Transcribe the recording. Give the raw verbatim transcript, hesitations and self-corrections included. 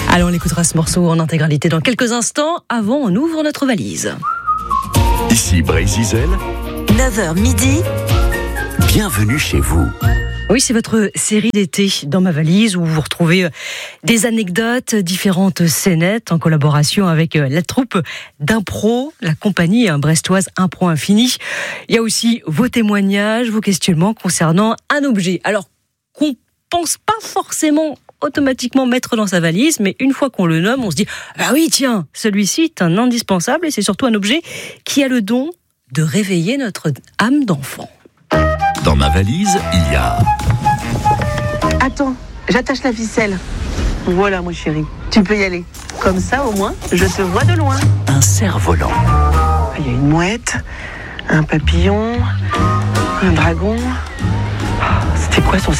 Alors on écoutera ce morceau en intégralité dans quelques instants. Avant, on ouvre notre valise. Ici Brésil, neuf heures midi. Bienvenue chez vous. Oui, c'est votre série d'été dans ma valise où vous retrouvez des anecdotes, différentes scénettes en collaboration avec la troupe d'impro, la compagnie brestoise Impro Infini. Il y a aussi vos témoignages, vos questionnements concernant un objet. Alors qu'on pense pas forcément automatiquement mettre dans sa valise, mais une fois qu'on le nomme, on se dit « Ah oui, tiens, celui-ci est un indispensable et c'est surtout un objet qui a le don de réveiller notre âme d'enfant. » Dans ma valise, il y a... Attends, j'attache la ficelle. Voilà, mon chéri, tu peux y aller. Comme ça, au moins, je te vois de loin. un cerf-volant. Il y a une mouette, un papillon, un dragon. Oh, c'était quoi son cerf-volant déjà ?